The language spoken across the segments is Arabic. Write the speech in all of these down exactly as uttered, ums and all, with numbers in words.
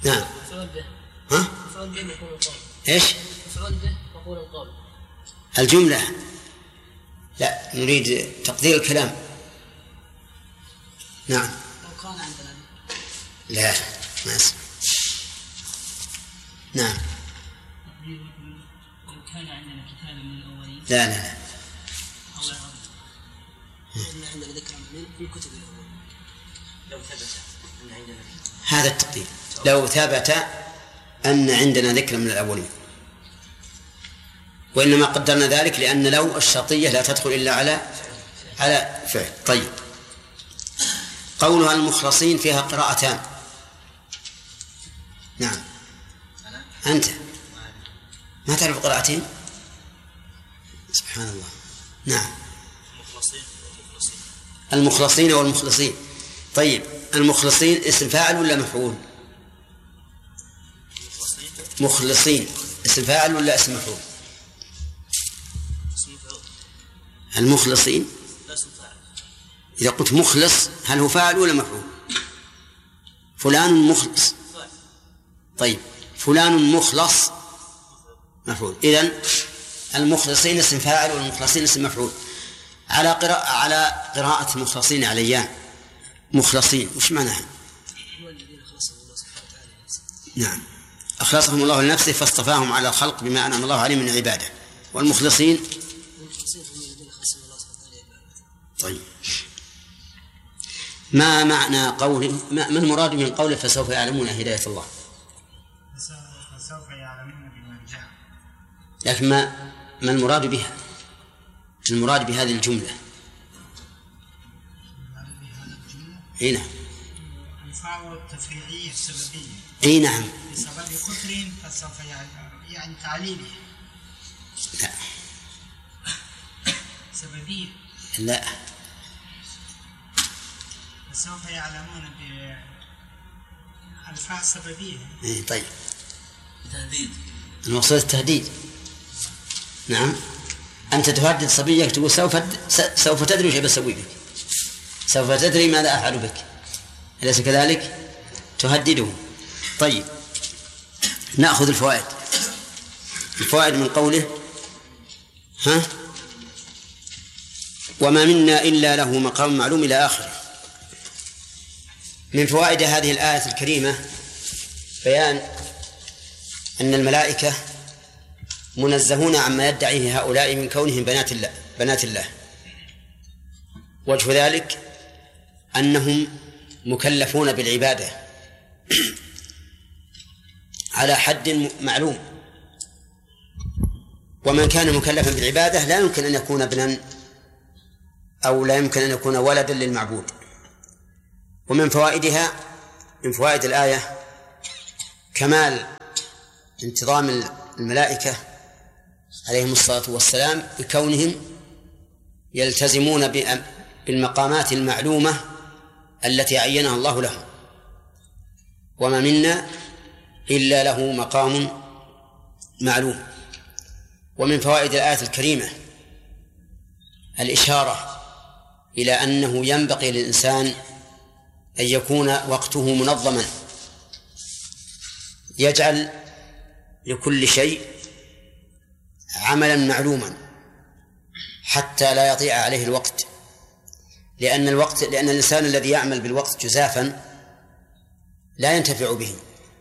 نعم. مفعول به. ها؟ مفعول به يكون القول. إيش؟ مفعول به يكون القول. الجملة. لا، نريد تقدير الكلام. نعم. لو كان عندنا. لا ما اسمع. نعم. لو كان عندنا كتاب من الأولين. لا لا لا. الله يرضى. عندنا ذكر من كتب الأولين. لو ثبت أن عندنا. هذا التقدير. لو ثبت أن عندنا ذكر من الأولين. وإنما قدرنا ذلك لأن لو الشرطية لا تدخل إلا على على فعل. طيب. قولها المخلصين فيها قراءتان. نعم. أنت ما تعرف قراءتين؟ سبحان الله. نعم. المخلصين والمخلصين. طيب، المخلصين اسم فاعل ولا مفعول؟ مخلصين اسم فاعل ولا اسم مفعول؟ المخلصين إذا قلت مخلص هل هو فاعل ولا مفعول؟ فلان مخلص. طيب، فلان مخلص مفعول. إذن المخلصين اسم فاعل والمخلصين اسم مفعول. على قراءة على قراءة مخلصين عليان. مخلصين وش معناها؟ نعم، أخلصهم الله لنفسه فاصطفاهم على الخلق بما أنعم الله عليه من عباده. والمخلصين طيب، ما معنى قوله ما المراد من قوله فسوف يعلمون هداية الله؟ فسوف يعلمون بمن جاء. لكن ما ما المراد بها؟ المراد بهذه الجملة اي نعم الفاء التفريعية السببية. اي نعم. بسبب كفر فسوف يعني تعليمه. لا سببية. لا فسوف يعلمون بالفاء السببية. إيه طيب. تهديد. المقصود التهديد. نعم. أنت تهدد صبيك تقول سوف سوف تدري وش بسوي بك، سوف تدري ماذا أفعل بك، أليس كذلك؟ تهدده. طيب، نأخذ الفوائد. الفوائد من قوله ها وما منا إلا له مقام معلوم إلى آخره. من فوائد هذه الآية الكريمة بيان أن الملائكة منزهون عما يدعيه هؤلاء من كونهم بنات الله بنات الله. وجه ذلك أنهم مكلفون بالعبادة على حد معلوم، ومن كان مكلفا بالعبادة لا يمكن أن يكون ابنا أو لا يمكن أن يكون ولدا للمعبود. ومن فوائدها من فوائد الآية كمال انتظام الملائكة عليهم الصلاة والسلام بكونهم يلتزمون بالمقامات المعلومة التي عينها الله لهم. وما منا إلا له مقام معلوم. ومن فوائد الآية الكريمة الإشارة إلى أنه ينبغي للإنسان أن يكون وقته منظما، يجعل لكل شيء عملا معلوما حتى لا يضيع عليه الوقت. لأن الوقت لأن الإنسان الذي يعمل بالوقت جزافا لا ينتفع به.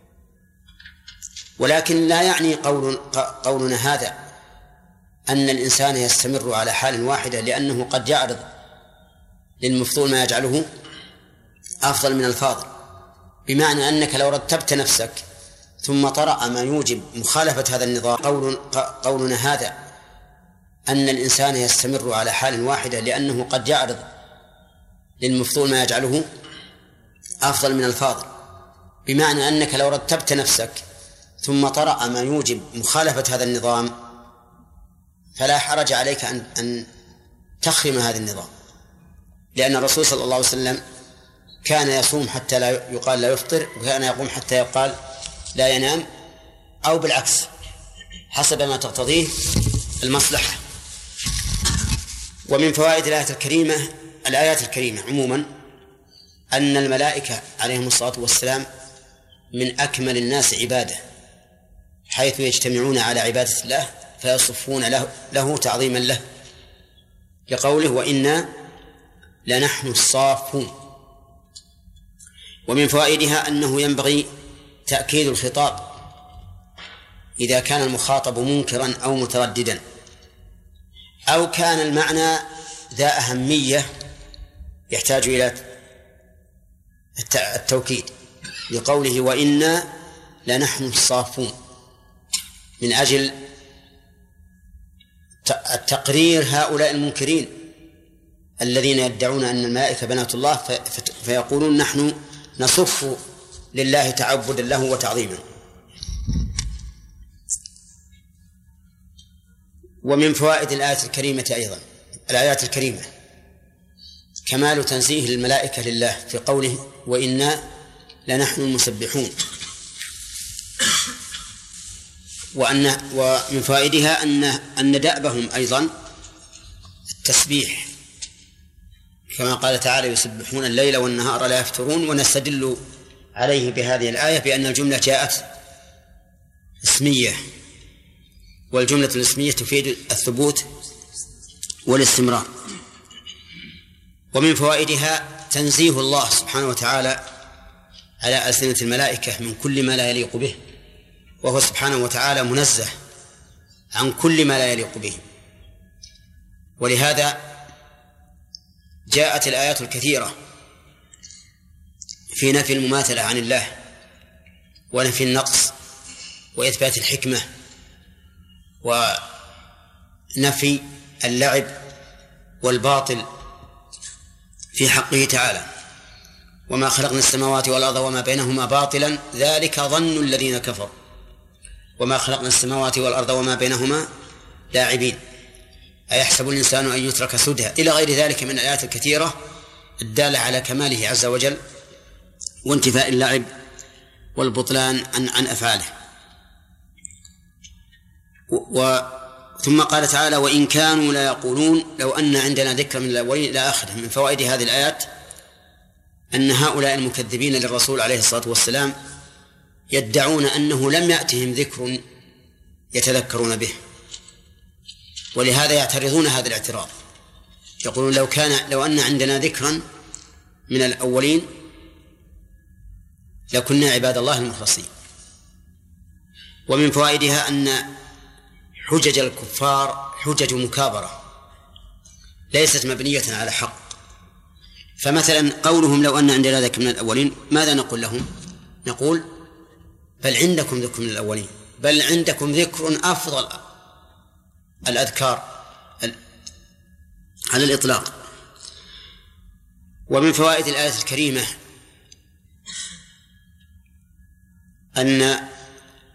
ولكن لا يعني قول قولنا هذا أن الإنسان يستمر على حال واحدة، لأنه قد يعرض للمفضول ما يجعله أفضل من الفاضل. بمعنى أنك لو رتبت نفسك ثم طرأ ما يوجب مخالفة هذا النظام، قول قولنا هذا أن الإنسان يستمر على حال واحدة، لأنه قد يعرض للمفضول ما يجعله أفضل من الفاضل. بمعنى أنك لو رتبت نفسك ثم طرأ ما يوجب مخالفة هذا النظام فلا حرج عليك أن أن تخرم هذا النظام، لأن الرسول صلى الله عليه وسلم كان يصوم حتى لا يقال لا يفطر، وكان يقوم حتى يقال لا ينام، أو بالعكس حسب ما تقتضيه المصلحة. ومن فوائد الآية الكريمة الآيات الكريمة عموما أن الملائكة عليهم الصلاة والسلام من أكمل الناس عبادة، حيث يجتمعون على عبادة الله فيصفون له, له تعظيما له، لقوله وإنا لنحن الصافون. ومن فوائدها أنه ينبغي تأكيد الخطاب إذا كان المخاطب منكرا أو مترددا، أو كان المعنى ذا أهمية يحتاج إلى التوكيد، لقوله وإنا لنحن الصافون، من أجل التقرير هؤلاء المنكرين الذين يدعون أن الملائكة بنات الله فيقولون نحن نصف لله تعبدا له وتعظيما. ومن فوائد الآية الكريمة أيضا الآيات الكريمة كمال تنزيه الملائكة لله في قوله وإنا لنحن المسبحون. وأن ومن فوائدها أن أن دأبهم أيضا التسبيح، كما قال تعالى يسبحون الليل والنهار لا يفترون. ونستدل عليه بهذه الآية بأن الجملة جاءت اسمية، والجملة الاسمية تفيد الثبوت والاستمرار. ومن فوائدها تنزيه الله سبحانه وتعالى على ألسنة الملائكة من كل ما لا يليق به، وهو سبحانه وتعالى منزه عن كل ما لا يليق به. ولهذا جاءت الآيات الكثيرة في نفي المماثلة عن الله ونفي النقص وإثبات الحكمة ونفي اللعب والباطل في حقه تعالى. وما خلقنا السماوات والأرض وما بينهما باطلا ذلك ظن الذين كفروا وما خلقنا السماوات والأرض وما بينهما لاعبين أيحسب الإنسان أن يترك سدى إلى غير ذلك من الآيات الكثيرة الدالة على كماله عز وجل وانتفاء اللعب والبطلان عن, عن أفعاله. و ثم قال تعالى وإن كانوا لا يقولون لو أن عندنا ذكر من الأولين إلى آخره. من فوائد هذه الآيات أن هؤلاء المكذبين للرسول عليه الصلاة والسلام يدعون أنه لم يأتهم ذكر يتذكرون به، ولهذا يعترضون هذا الاعتراض، يقولون لو كان لو أن عندنا ذكرا من الأولين لكنا عباد الله المخلصين. ومن فوائدها أن حجج الكفار حجج مكابرة ليست مبنية على حق. فمثلا قولهم لو أن عندنا ذكر من الأولين، ماذا نقول لهم؟ نقول بل عندكم ذكر من الأولين، بل عندكم ذكر أفضل الأذكار على الإطلاق. ومن فوائد الآية الكريمة أن